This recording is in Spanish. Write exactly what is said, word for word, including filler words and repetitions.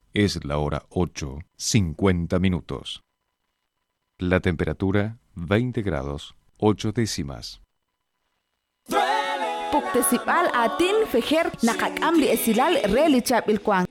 Es la hora ocho, cincuenta minutos. La temperatura veinte grados, ocho décimas. Puktesipal atin feher nakakam li esilal relichap ilkwang.